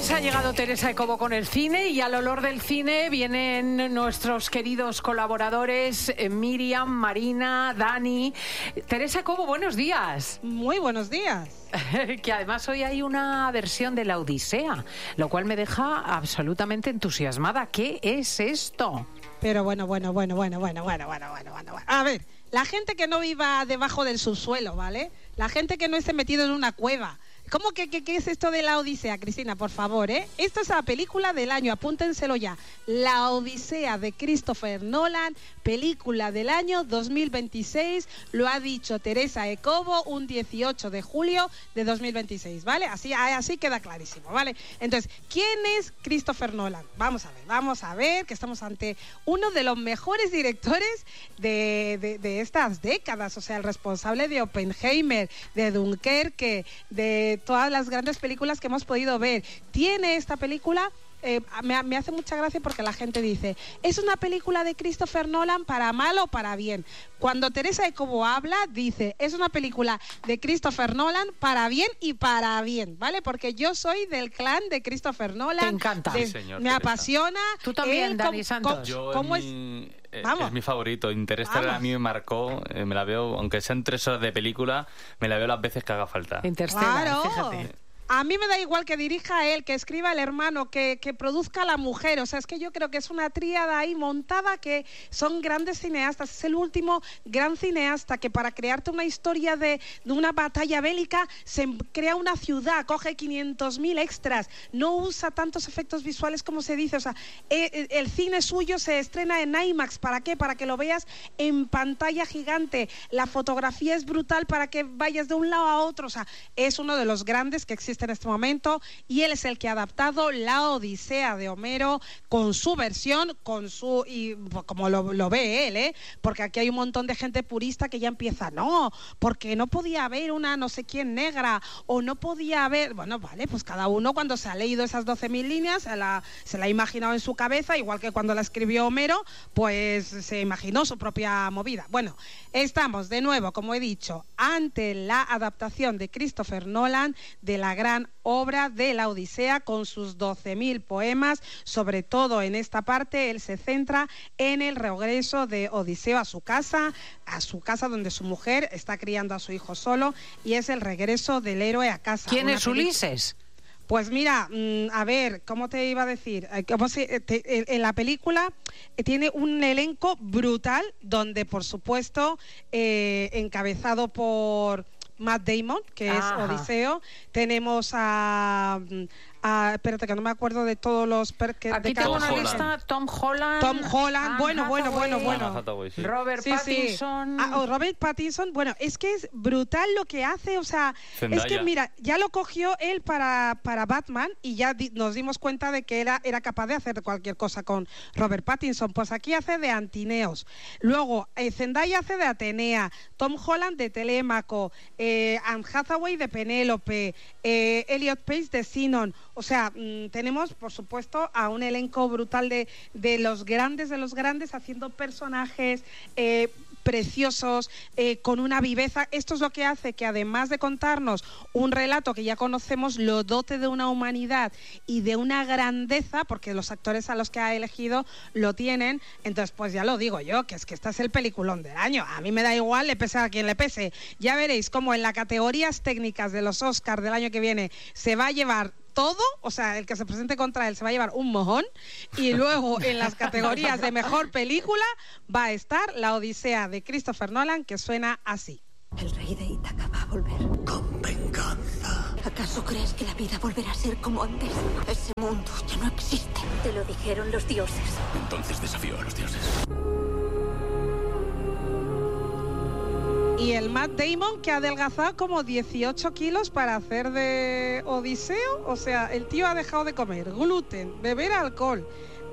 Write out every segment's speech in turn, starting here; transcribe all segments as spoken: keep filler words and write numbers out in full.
Pues ha llegado Teresa Ecobo con el cine y al olor del cine vienen nuestros queridos colaboradores eh, Miriam, Marina, Dani. Teresa Ecobo, buenos días. Muy buenos días. Que además hoy hay una versión de La Odisea, lo cual me deja absolutamente entusiasmada. ¿Qué es esto? Pero bueno, bueno, bueno, bueno, bueno, bueno, bueno, bueno, bueno, bueno. A ver, la gente que no viva debajo del subsuelo, ¿vale? La gente que no esté metido en una cueva. ¿Cómo que qué es esto de La Odisea, Cristina? Por favor, ¿eh? Esta es la película del año, apúntenselo ya. La Odisea de Christopher Nolan, película del año dos mil veintiséis, lo ha dicho Teresa Ecobo un dieciocho de julio de dos mil veintiséis, ¿vale? Así, así queda clarísimo, ¿vale? Entonces, ¿quién es Christopher Nolan? Vamos a ver, vamos a ver que estamos ante uno de los mejores directores de, de, de estas décadas, o sea, el responsable de Oppenheimer, de Dunkerque, de todas las grandes películas que hemos podido ver. Tiene esta película, eh, me, me hace mucha gracia porque la gente dice, es una película de Christopher Nolan para mal o para bien. Cuando Teresa Ecobo habla, dice, es una película de Christopher Nolan para bien y para bien, ¿vale? Porque yo soy del clan de Christopher Nolan. Te encanta. De, sí, señor, me Teresa. apasiona. Tú también, Él, Dani com, Santos. com, Yo ¿Cómo es es? mi, eh, Vamos. es mi favorito. Interstellar Vamos. a mí me marcó. Eh, me la veo, aunque sean tres horas de película, me la veo las veces que haga falta. Interstellar, Claro. fíjate. A mí me da igual que dirija él, que escriba el hermano, que, que produzca la mujer. O sea, es que yo creo que es una tríada ahí montada que son grandes cineastas. Es el último gran cineasta que para crearte una historia de, de una batalla bélica se crea una ciudad, coge quinientos mil extras, no usa tantos efectos visuales como se dice. O sea, el, el cine suyo se estrena en IMAX. ¿Para qué? Para que lo veas en pantalla gigante. La fotografía es brutal para que vayas de un lado a otro. O sea, es uno de los grandes que existe en este momento y él es el que ha adaptado La Odisea de Homero con su versión, con su y como lo, lo ve él, ¿eh? Porque aquí hay un montón de gente purista que ya empieza, no, porque no podía haber una no sé quién negra o no podía haber, bueno, vale, pues cada uno cuando se ha leído esas doce mil líneas se la, se la ha imaginado en su cabeza, igual que cuando la escribió Homero, pues se imaginó su propia movida. Bueno, estamos de nuevo, como he dicho, ante la adaptación de Christopher Nolan de la gran obra de La Odisea con sus doce mil poemas. Sobre todo en esta parte él se centra en el regreso de Odiseo a su casa, a su casa donde su mujer está criando a su hijo solo, y es el regreso del héroe a casa. ¿Quién Una es peli- Ulises? Pues mira, mmm, a ver, ¿cómo te iba a decir? Eh, ¿cómo se, te, en la película eh, tiene un elenco brutal donde, por supuesto, eh, encabezado por Matt Damon, que es Ajá. Odiseo. Tenemos a, a... Espérate, que no me acuerdo de todos los... Per, que, Aquí de tengo cada una Tom lista. Tom Holland. Tom Holland, Anne bueno, bueno, bueno, Hathaway, bueno. Anne Hathaway, sí. Robert Sí, Pattinson. sí. Ah, oh, Robert Pattinson, bueno, es que es brutal lo que hace, o sea, Zendaya. es que mira, ya lo cogió él para, para Batman y ya di, nos dimos cuenta de que era, era capaz de hacer cualquier cosa con Robert Pattinson. Pues aquí hace de Antineos. Luego, eh, Zendaya hace de Atenea, Tom Holland de Telémaco, eh, Anne Hathaway de Penélope, eh, Elliot Page de Sinon. O sea, mmm, tenemos, por supuesto, a un elenco brutal de, de los grandes de los grandes haciendo personajes eh, preciosos, eh, con una viveza. Esto es lo que hace que, además de contarnos un relato que ya conocemos, lo dote de una humanidad y de una grandeza, porque los actores a los que ha elegido lo tienen. Entonces, pues ya lo digo yo, que es que este es el peliculón del año. A mí me da igual, le pese a quien le pese. Ya veréis cómo en las categorías técnicas de los Oscars del año que viene se va a llevar todo, o sea, el que se presente contra él se va a llevar un mojón, y luego en las categorías de mejor película va a estar La Odisea de Christopher Nolan, que suena así. El rey de Ítaca va a volver. Con venganza. ¿Acaso crees que la vida volverá a ser como antes? Ese mundo ya no existe. Te lo dijeron los dioses. Entonces desafío a los dioses. Y el Matt Damon, que ha adelgazado como dieciocho kilos para hacer de Odiseo. O sea, el tío ha dejado de comer gluten, beber alcohol,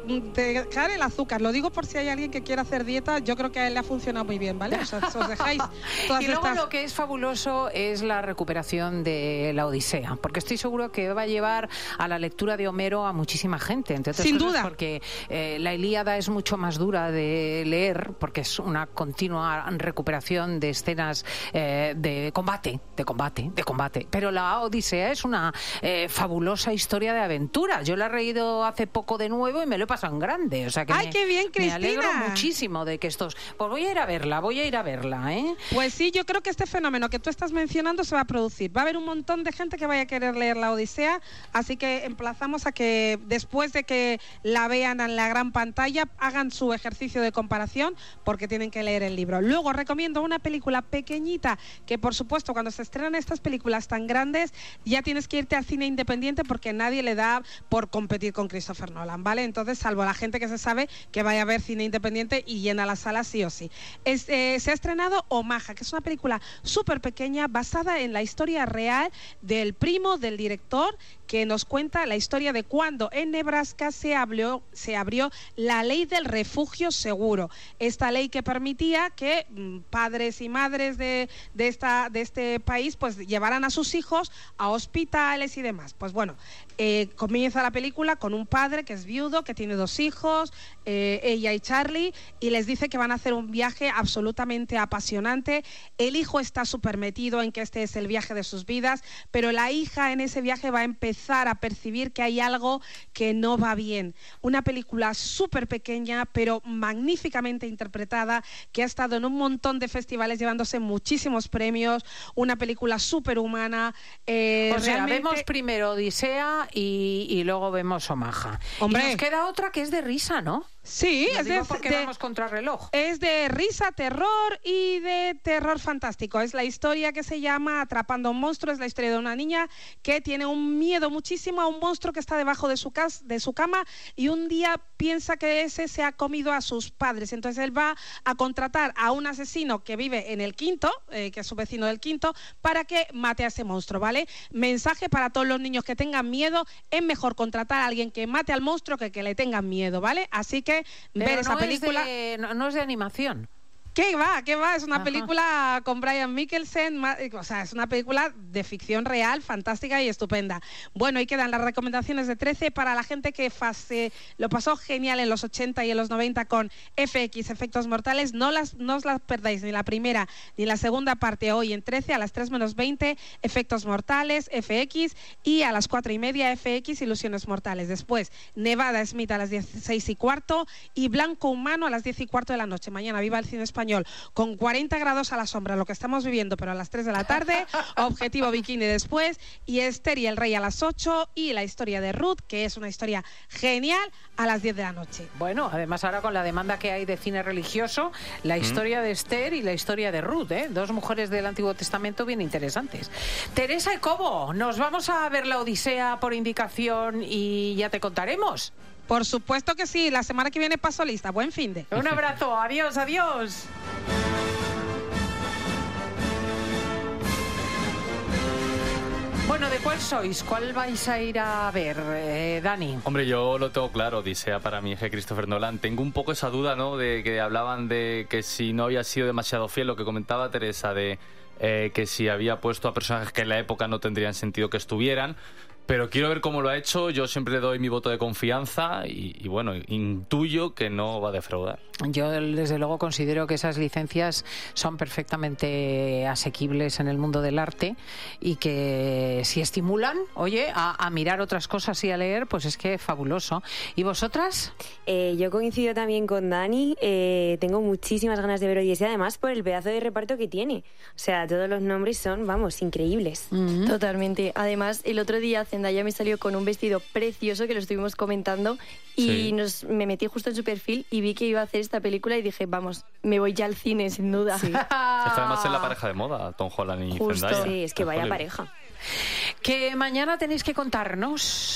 dejar el azúcar. Lo digo por si hay alguien que quiera hacer dieta, yo creo que a él le ha funcionado muy bien, ¿vale? O sea, os dejáis todas Y luego estas... lo que es fabuloso es la recuperación de la Odisea, porque estoy seguro que va a llevar a la lectura de Homero a muchísima gente, entre otras Sin cosas duda. porque eh, la Ilíada es mucho más dura de leer, porque es una continua recuperación de escenas eh, de combate, de combate, de combate. Pero la Odisea es una eh, fabulosa historia de aventura. Yo la he leído hace poco de nuevo y me lo he pasado en grande. O sea que ¡Ay, me, qué bien, me Cristina! alegro muchísimo de que estos... Pues voy a ir a verla, voy a ir a verla, ¿eh? Pues sí, yo creo que este fenómeno que tú estás mencionando se va a producir. Va a haber un montón de gente que vaya a querer leer la Odisea, así que emplazamos a que después de que la vean en la gran pantalla, hagan su ejercicio de comparación, porque tienen que leer el libro. Luego recomiendo una película pequeñita, que por supuesto cuando se estrenan estas películas tan grandes, ya tienes que irte al cine independiente porque nadie le da por competir con Christopher Nolan, ¿vale? Entonces, salvo la gente que se sabe que vaya a ver cine independiente y llena la sala sí o sí. Es, eh, se ha estrenado Omaha, que es una película súper pequeña basada en la historia real del primo del director, que nos cuenta la historia de cuando en Nebraska se abrió, se abrió la ley del refugio seguro. Esta ley que permitía que mmm, padres y madres de, de, esta, de este país pues llevaran a sus hijos a hospitales y demás. Pues bueno, eh, comienza la película con un padre que es viudo, que tiene dos hijos, eh, ella y Charlie, y les dice que van a hacer un viaje absolutamente apasionante. El hijo está súper metido en que este es el viaje de sus vidas, pero la hija en ese viaje va a empezar a percibir que hay algo que no va bien. Una película súper pequeña, pero magníficamente interpretada, que ha estado en un montón de festivales llevándose muchísimos premios. Una película súper humana. Eh, o sea, realmente... vemos primero Odisea y, y luego vemos Omaha. Hombre. Y nos queda otra que es de risa, ¿no? Sí, Lo es digo de, porque de- vamos contra reloj. es de risa, terror y de terror fantástico. Es la historia que se llama Atrapando a un monstruo. Es la historia de una niña que tiene un miedo muchísimo a un monstruo que está debajo de su, cas de su cama, y un día piensa que ese se ha comido a sus padres. Entonces él va a contratar a un asesino que vive en el quinto, eh, que es su vecino del quinto, para que mate a ese monstruo, ¿vale? Mensaje para todos los niños que tengan miedo: es mejor contratar a alguien que mate al monstruo que que le tengan miedo, ¿vale? Así que Pero ver esa no película... Es de, no, no es de animación. ¿Qué va? ¿Qué va? Es una Ajá. película con Brian Mikkelsen, ma- o sea, es una película de ficción real, fantástica y estupenda. Bueno, ahí quedan las recomendaciones de trece para la gente que fase, lo pasó genial en los ochenta y en los noventa con F X, Efectos Mortales. No, las, no os las perdáis, ni la primera ni la segunda parte, hoy en trece a las tres menos veinte, Efectos Mortales, F X, y a las cuatro y media, F X, Ilusiones Mortales. Después, Nevada Smith a las dieciséis y cuarto y Blanco Humano a las diez y cuarto de la noche. Mañana viva el cine español con cuarenta grados a la sombra, lo que estamos viviendo, pero a las tres de la tarde. Objetivo Bikini después, y Esther y el Rey a las ocho, y la historia de Ruth, que es una historia genial, a las diez de la noche. Bueno, además ahora con la demanda que hay de cine religioso, la historia de Esther y la historia de Ruth, ¿eh? Dos mujeres del Antiguo Testamento bien interesantes. Teresa Ecobo, nos vamos a ver la Odisea por indicación y ya te contaremos. Por supuesto que sí, la semana que viene paso lista. Buen fin de. Un abrazo, adiós, adiós. Bueno, ¿de cuál sois? ¿Cuál vais a ir a ver, eh, Dani? Hombre, yo lo tengo claro, Odisea para mí es que Christopher Nolan. Tengo un poco esa duda, ¿no? De que hablaban de que si no había sido demasiado fiel, lo que comentaba Teresa, de eh, que si había puesto a personajes que en la época no tendrían sentido que estuvieran. Pero quiero ver cómo lo ha hecho. Yo siempre le doy mi voto de confianza y, y bueno, intuyo que no va a defraudar. Yo desde luego considero que esas licencias son perfectamente asequibles en el mundo del arte y que si estimulan, oye, a, a mirar otras cosas y a leer, pues es que es fabuloso. ¿Y vosotras? Eh, yo coincido también con Dani, eh, tengo muchísimas ganas de ver Odisea, además por el pedazo de reparto que tiene. O sea, todos los nombres son, vamos, increíbles. Mm-hmm. Totalmente. Además, el otro día Zendaya me salió con un vestido precioso que lo estuvimos comentando y Sí. nos, me metí justo en su perfil y vi que iba a hacer esta película y dije, vamos, me voy ya al cine, sin duda. Sí. Está además en la pareja de moda, Tom Holland y Justo. Zendaya. Sí, es que en vaya Hollywood. pareja. Que mañana tenéis que contarnos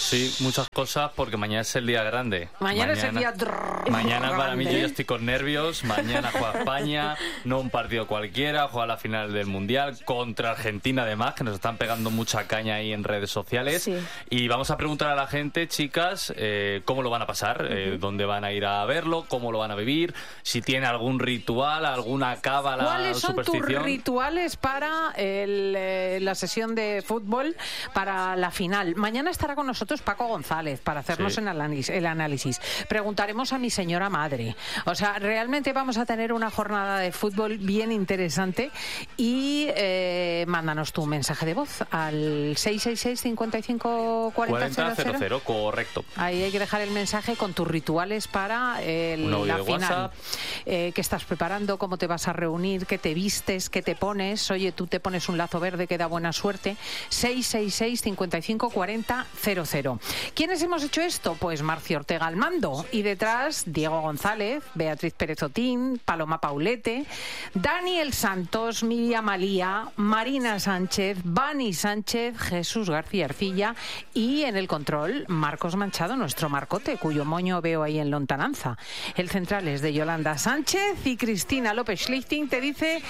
Sí, muchas cosas porque mañana es el día grande. Mañana, mañana es el día drrr, Mañana para mí yo ya estoy con nervios. Mañana juega España, no un partido cualquiera, juega la final del Mundial contra Argentina además, que nos están pegando mucha caña ahí en redes sociales. Sí. Y vamos a preguntar a la gente, chicas, eh, cómo lo van a pasar, uh-huh. eh, dónde van a ir a verlo, cómo lo van a vivir, si tiene algún ritual, alguna cábala, ¿cuáles son superstición? Tus rituales para el, eh, la sesión de fútbol, para la final? Mañana estará con nosotros Paco González para hacernos sí. el análisis. Preguntaremos a mi señora madre. O sea, realmente vamos a tener una jornada de fútbol bien interesante y eh, mándanos tu mensaje de voz al seis seis seis, cincuenta y cinco, cuarenta, cero cero. Correcto. Ahí hay que dejar el mensaje con tus rituales para el, la final. Eh, ¿Qué estás preparando? ¿Cómo te vas a reunir? ¿Qué te vistes? ¿Qué te pones? Oye, tú te pones un lazo verde que da buena suerte. seis seis seis, cincuenta y cinco, cuarenta, cero cero. ¿Quiénes hemos hecho esto? Pues Marcio Ortega al mando y detrás Diego González, Beatriz Pérez Otín, Paloma Paulete, Daniel Santos, Miriam Malía, Marina Sánchez, Bani Sánchez, Jesús García Arcilla y en el control Marcos Manchado, nuestro Marcote, cuyo moño veo ahí en lontananza. El central es de Yolanda Sánchez y Cristina López Schlichting te dice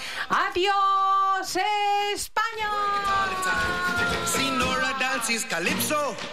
¡adiós, España!